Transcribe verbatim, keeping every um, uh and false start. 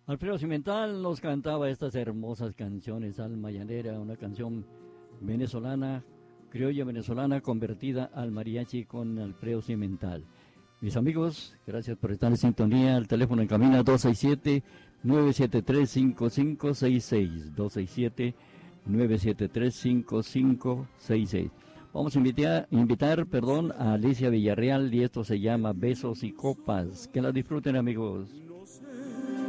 Alfredo Cimental nos cantaba estas hermosas canciones, Alma Llanera, una canción venezolana, criolla venezolana, convertida al mariachi con Alfredo Cimental. Mis amigos, gracias por estar en sintonía. El teléfono en cabina dos seis siete, nueve siete tres, cinco cinco seis seis, dos seis siete, nueve siete tres, cinco cinco seis seis. Vamos a invitar, invitar perdón, a Alicia Villarreal y esto se llama Besos y Copas. Que la disfruten, amigos. No sé